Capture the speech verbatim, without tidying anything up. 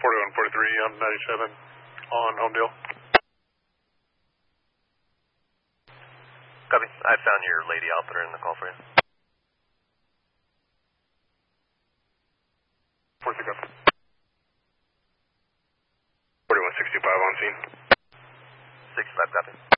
forty-one forty-three on ninety-seven on Homedale. Copy. I found your lady outfitter in the call for you. Where's it go? forty-one sixty-five on scene. sixty-five, copy.